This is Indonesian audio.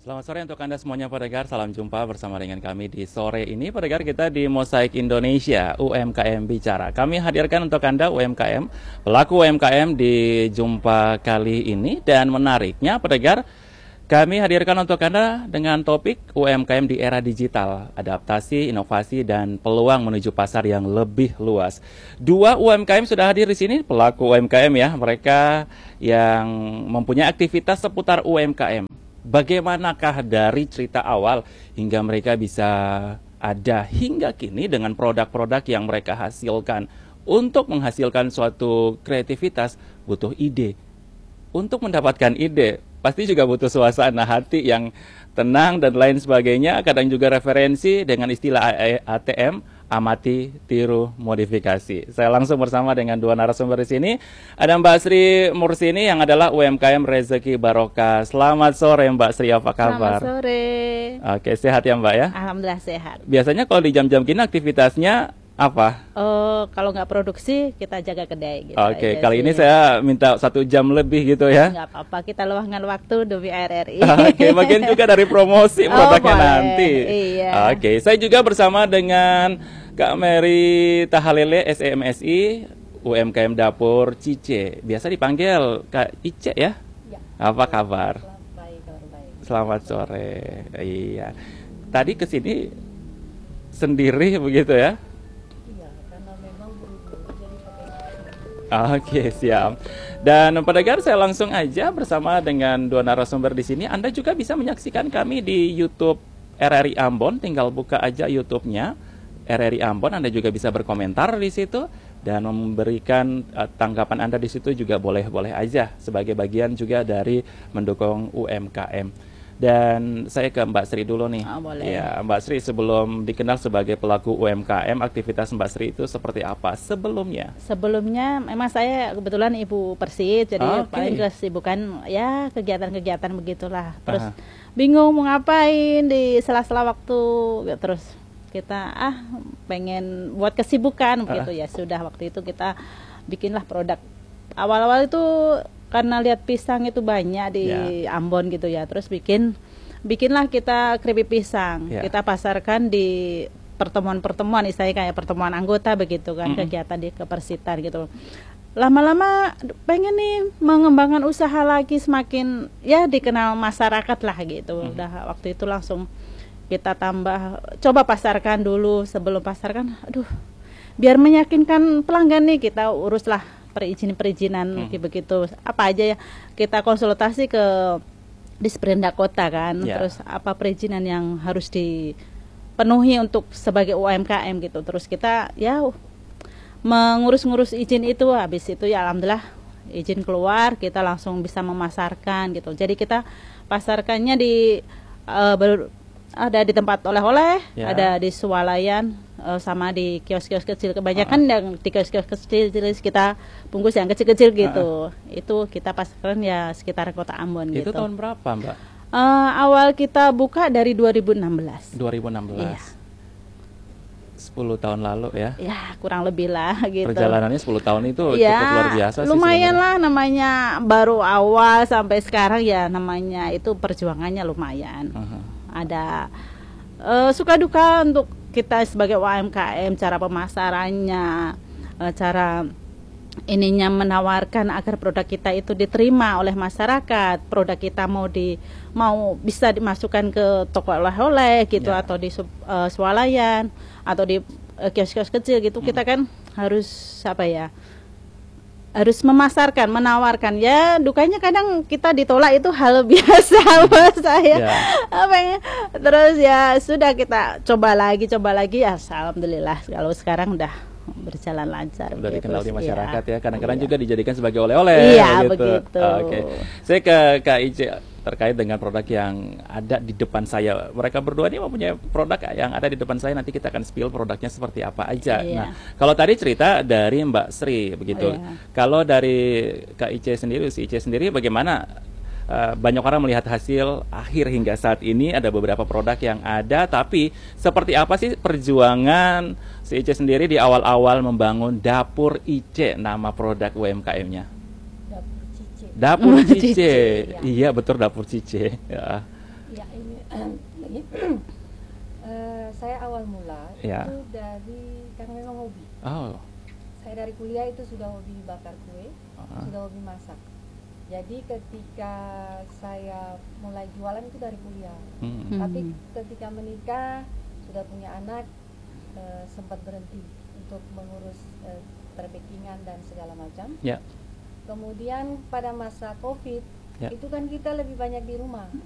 Selamat sore untuk Anda semuanya pendengar. Salam jumpa bersama dengan kami di sore ini. Pendengar kita di Mosaik Indonesia UMKM Bicara. Kami hadirkan untuk Anda UMKM, pelaku UMKM di jumpa kali ini. Dan menariknya pendengar, kami hadirkan untuk Anda dengan topik UMKM di era digital, adaptasi, inovasi, dan peluang menuju pasar yang lebih luas. Dua UMKM sudah hadir di sini, pelaku UMKM ya, mereka yang mempunyai aktivitas seputar UMKM. Bagaimanakah dari cerita awal hingga mereka bisa ada hingga kini dengan produk-produk yang mereka hasilkan. Untuk menghasilkan suatu kreativitas butuh ide. Untuk mendapatkan ide pasti juga butuh suasana hati yang tenang dan lain sebagainya. Kadang juga referensi dengan istilah ATM, amati, tiru, modifikasi. Saya langsung bersama dengan dua narasumber di sini. Ada Mbak Sri Mursini yang adalah UMKM Rezeki Barokah. Selamat sore Mbak Sri, apa kabar? Selamat sore. Oke, sehat ya Mbak ya? Alhamdulillah sehat. Biasanya kalau di jam-jam gini aktivitasnya apa? Oh, kalau nggak produksi kita jaga kedai gitu. Oke, aja kali sih. ini saya minta 1 jam lebih gitu ya. Nggak apa-apa, kita luangkan waktu demi RRI. Oke, bagian juga dari promosi produknya boleh. nanti. Iya. Oke, saya juga bersama dengan Kak Mary Tahalele, SEMSI, UMKM Dapur Cice. Biasa dipanggil Kak Ice ya? Ya. Apa kabar? Baik. Selamat sore. Iya. Tadi ke sini sendiri begitu ya? Iya, karena memang buru-buru jadi Oke, siap. Dan pendengar, saya langsung aja bersama dengan dua narasumber di sini. Anda juga bisa menyaksikan kami di YouTube RRI Ambon. Tinggal buka aja YouTube-nya RRI Ambon. Anda juga bisa berkomentar di situ dan memberikan tanggapan Anda di situ juga boleh-boleh aja sebagai bagian juga dari mendukung UMKM. Dan saya ke Mbak Sri dulu nih. Oh, boleh. Ya, Mbak Sri, sebelum dikenal sebagai pelaku UMKM, aktivitas Mbak Sri itu seperti apa sebelumnya? Sebelumnya memang saya kebetulan ibu Persis, jadi Oke. paling kesibukan ya kegiatan-kegiatan begitulah. Terus Aha. bingung mau ngapain di sela-sela waktu, terus kita pengen buat kesibukan begitu ya. Sudah waktu itu kita bikinlah produk. Awal-awal itu karena lihat pisang itu banyak di Ambon gitu ya, terus bikinlah kita keripik pisang. Ya. Kita pasarkan di pertemuan-pertemuan, istilahnya kayak pertemuan anggota begitu kan, kegiatan di kepersitan gitu. Lama-lama pengen nih mengembangkan usaha lagi, semakin ya dikenal masyarakat lah gitu. Udah waktu itu langsung kita tambah, coba pasarkan dulu. Sebelum pasarkan, aduh, biar meyakinkan pelanggan nih, kita uruslah perizinan begitu. Apa aja ya, kita konsultasi ke Disperindak Kota kan. Ya. Terus apa perizinan yang harus dipenuhi untuk sebagai UMKM gitu. Terus kita ya mengurus-ngurus izin itu. Habis itu ya alhamdulillah izin keluar, kita langsung bisa memasarkan gitu. Jadi kita pasarkannya ada di tempat oleh-oleh, Ya. ada di swalayan, sama di kios-kios kecil. Kebanyakan yang di kios-kios kecil kita bungkus yang kecil-kecil gitu. Itu kita pasarkan ya sekitar Kota Ambon Itu gitu. tahun berapa, Mbak? Awal kita buka dari 2016. 2016. Iya. 10 tahun lalu ya. Ya, kurang lebih lah gitu. Perjalanannya 10 tahun itu Ya, cukup luar biasa sih. lumayan sebenarnya. lah, namanya baru awal sampai sekarang ya, namanya itu perjuangannya lumayan. Ada suka duka untuk kita sebagai UMKM, cara pemasarannya, cara ininya menawarkan agar produk kita itu diterima oleh masyarakat. Produk kita mau bisa dimasukkan ke toko oleh-oleh gitu, Ya. atau di swalayan atau di kios-kios kecil gitu. Kita kan harus harus memasarkan, menawarkan. Ya, dukanya kadang kita ditolak, itu hal biasa buat saya. Ya. Terus ya sudah, kita coba lagi ya, alhamdulillah kalau sekarang udah berjalan lancar. Udah begitu. dikenal di masyarakat Iya. ya. Kadang-kadang Iya. juga dijadikan sebagai oleh-oleh. Iya, begitu. Oke. Saya ke Kak Ice terkait dengan produk yang ada di depan saya. Mereka berdua ini mempunyai produk yang ada di depan saya. Nanti kita akan spill produknya seperti apa aja. Iya. Nah, kalau tadi cerita dari Mbak Sri begitu. Iya. Kalau dari Kak Ice sendiri, si Ice sendiri bagaimana? Banyak orang melihat hasil akhir hingga saat ini, ada beberapa produk yang ada, tapi seperti apa sih perjuangan si Ice sendiri di awal-awal membangun Dapur Ice, nama produk UMKM-nya? Dapur Cice. Dapur Cice. Cice, iya. Iya, betul, Dapur Cice. Ya. Ya ini begini. Saya awal mula Ya. itu dari karena memang hobi. Oh. Saya dari kuliah itu sudah hobi bakar kue, Ah. sudah hobi masak. Jadi ketika saya mulai jualan itu dari kuliah. Hmm. Tapi ketika menikah sudah punya anak, sempat berhenti untuk mengurus terbekingan dan segala macam. Ya. Kemudian pada masa COVID Ya. itu kan kita lebih banyak di rumah.